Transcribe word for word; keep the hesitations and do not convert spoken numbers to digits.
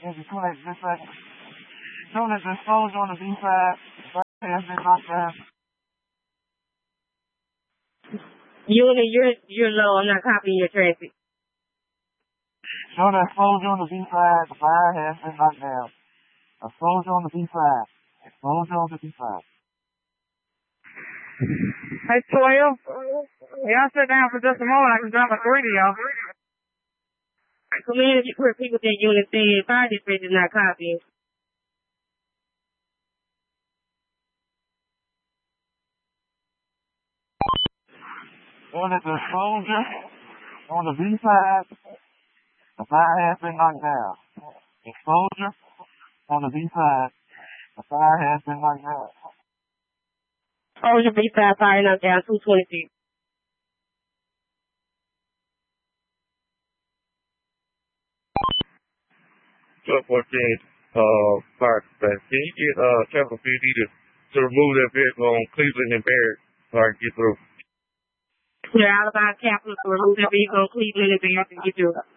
Is it correct? Just like, known as exposure on the B five, has been knocked down. Unit, you're, you're low. I'm not copying your traffic. Known as exposure on the B five, the fire has been knocked down. Exposure on the B five. Exposure on the B five. Hey, twelve. Y'all sit down for just a moment. I can drop a three to y'all. Command, you repeat what that unit said. Fire dispatch is not copying. On the exposure on the B five, the fire has been knocked down. Exposure on the B five, the fire has been knocked down. Exposure B five, fire knocked down, two twenty-six. twelve fourteen, uh, fire dispatch. Can you get, uh, Capital P D to, to remove that vehicle on Cleveland and Barrett so I can get through? Clear out about Capital to remove that vehicle on Cleveland and Barrett and get through.